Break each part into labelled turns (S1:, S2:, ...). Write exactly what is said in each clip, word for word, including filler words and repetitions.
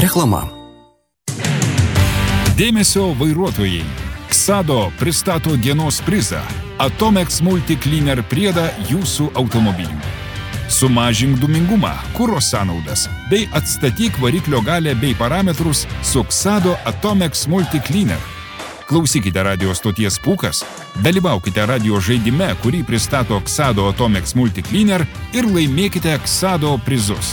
S1: Reklama.
S2: Dėmesio vairuotojai. Ksado pristato dienos prizą – Atomex Multi-Cleaner priedą jūsų automobiliui. Sumažink dūmingumą, kuro sąnaudas bei atstatyk variklio galę bei parametrus su Ksado Atomex Multi-Cleaner. Klausykite radio stoties Pūkas, dalyvaukite radio žaidime, kurį pristato Ksado Atomex Multi-Cleaner ir laimėkite Ksado prizus.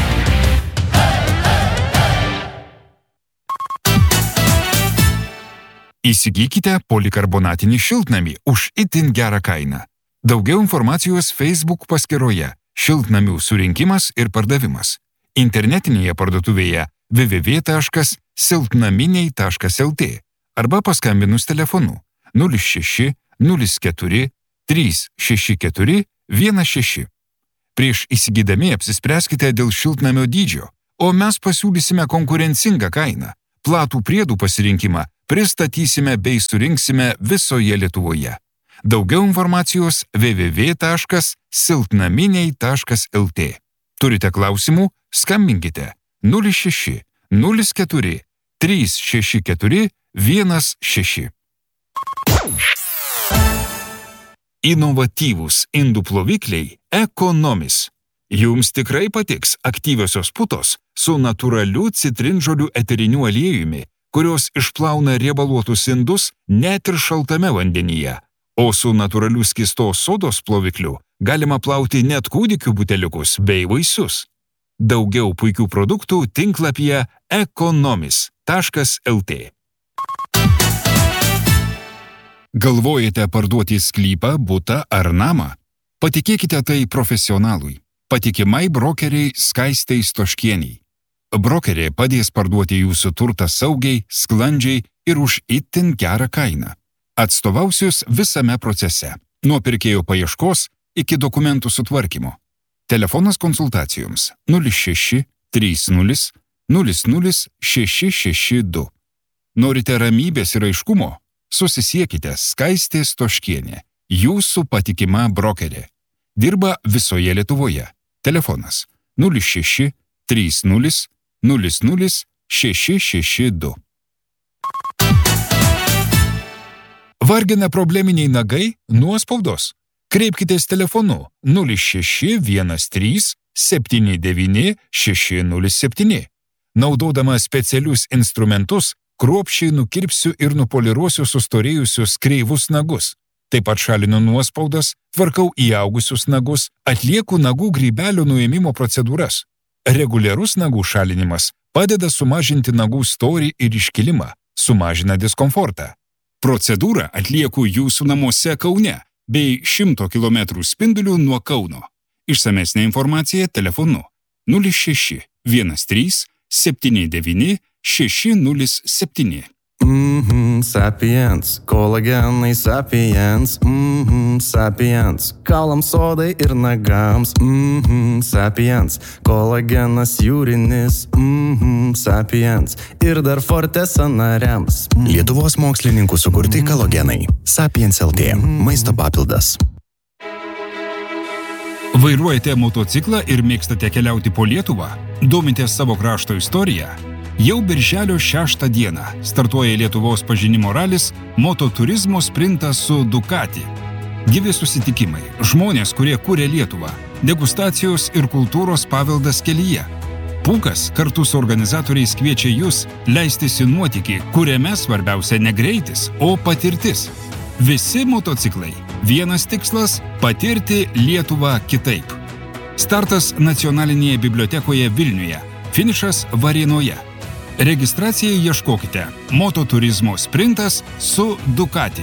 S2: Įsigykite polikarbonatinį šiltnamį už itin gerą kainą. Daugiau informacijos Facebook paskyroje Šiltnamių surinkimas ir pardavimas. Internetinėje parduotuvėje w w w taškas silpnaminiai taškas l t arba paskambinus telefonu nulis šeši nulis keturi trys šeši keturi vienas šeši. Prieš įsigydami apsispręskite dėl šiltnamio dydžio, o mes pasiūlysime konkurencingą kainą. Platų priedų pasirinkimą pristatysime bei surinksime visoje Lietuvoje. Daugiau informacijos w w w taškas silpnaminiai taškas l t. Turite klausimų? Skambinkite nulis šeši nulis keturi trys šeši keturi vienas šeši. Inovatyvūs indų plovikliai Ekonomis. Jums tikrai patiks aktyviosios putos su natūraliu citrinžolių eteriniu aliejumi, kurios išplauna riebaluotus indus net ir šaltame vandenyje. O su natūraliu skystos sodos plovikliu galima plauti net kūdikių buteliukus bei vaisius. Daugiau puikių produktų tinklapyje ekonomis taškas l t. Galvojate parduoti sklypą, butą ar namą? Patikėkite tai profesionalui. Patikimai brokeriai Skaistei Stoškieniai. Brokerė padės parduoti jūsų turtą saugiai, sklandžiai ir už itin gerą kainą. Atstovausius visame procese, nuo pirkėjo paieškos iki dokumentų sutvarkymo. Telefonas konsultacijoms nulis šeši trys nulis nulis nulis šeši šeši du. Norite ramybės ir aiškumo? Susisiekite Skaistė Stoškienė, jūsų patikima brokerė. Dirba visoje Lietuvoje. Telefonas nulis šeši trys nulis nulis nulis šeši šeši du. Vargina probleminiai nagai? Nuospaudos? Kreipkitės telefonu nulis šeši vienas trys septyni devyni šeši nulis septyni. Naudodama specialius instrumentus, kruopščiai nukirpsiu ir nupoliruosiu sustorėjusius kreivus nagus. Taip pat šalinu nuospaudas, tvarkau įaugusius nagus, atlieku nagų grybelio nuėmimo procedūras. Reguliarus nagų šalinimas padeda sumažinti nagų storį ir iškilimą, sumažina diskomfortą. Procedūrą atlieku jūsų namuose Kaune bei šimto kilometrų spinduliu nuo Kauno. Išsamesnė informacija telefonu nulis šeši vienas trys septyni devyni šeši nulis septyni.
S3: Mhm, Sapiens, kolagenai Sapiens, mhm, Sapiens, kaulams odai ir nagams, mhm, Sapiens, kolagenas jūrinis, mhm, Sapiens, ir dar Forte sąnariams.
S1: Mhm. Lietuvos mokslininkų sukurti kolagenai. Sapiens L T, maisto papildas.
S2: Vairuojate motociklą ir mėgstate keliauti po Lietuvą? Domitės savo krašto istoriją? Jau birželio šeštą dieną startuoja Lietuvos pažinimo ralis Mototurizmo sprintas su Ducati. Gyvi susitikimai, žmonės, kurie kūrė Lietuvą, degustacijos ir kultūros paveldas kelyje. Pūkas kartu su organizatoriais kviečia jūs leistis į nuotykį, kuriame svarbiausia ne greitis, o patirtis. Visi motociklai. Vienas tikslas – patirti Lietuvą kitaip. Startas Nacionalinėje bibliotekoje Vilniuje, finišas Varėnoje. Registracijai ieškokite Mototurizmo sprintas su Ducati.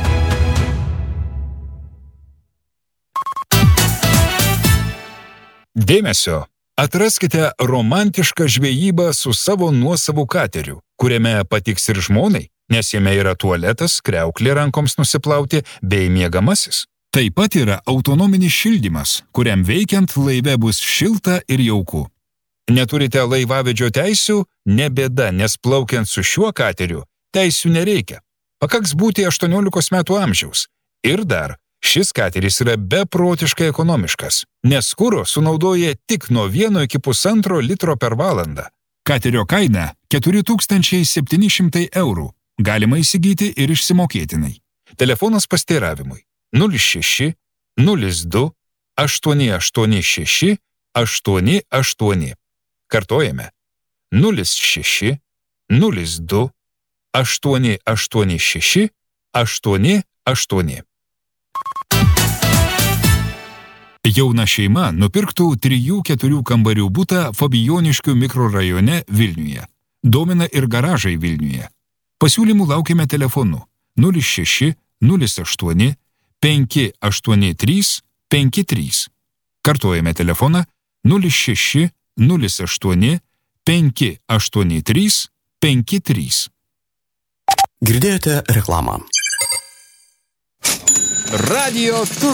S2: Dėmesio! Atraskite romantišką žvejybą su savo nuosavu kateriu, kuriame patiks ir žmonai, nes jame yra tualetas, kriauklė rankoms nusiplauti bei miegamasis. Taip pat yra autonominis šildymas, kuriam veikiant laive bus šilta ir jauku. Neturite laivavedžio teisių? Ne bėda, nes plaukiant su šiuo kateriu teisių nereikia. Pakaks būti aštuoniolikos metų amžiaus. Ir dar, šis kateris yra beprotiškai ekonomiškas, nes kuro sunaudoja tik nuo vieno iki pusantro litro per valandą. Katerio kaina keturi tūkstančiai septyni šimtai eurų. Galima įsigyti ir išsimokėtinai. Telefonas pasteiravimui nulis šeši nulis du aštuoni aštuoni šeši aštuoni aštuoni. Kartojame nulis šeši nulis du aštuoni aštuoni šeši aštuoni aštuoni. Jauna šeima nupirktų trijų keturių kambarių butą Fabijoniškių mikrorajone Vilniuje. Domina ir garažai Vilniuje. Pasiūlymų laukiame telefonu nulis šeši nulis aštuoni penki aštuoni trys penki trys. Kartojame telefoną nulis šeši nulis aštuoni penki aštuoni trys penki trys.
S1: Girdėjote reklamą.
S2: Radio Tur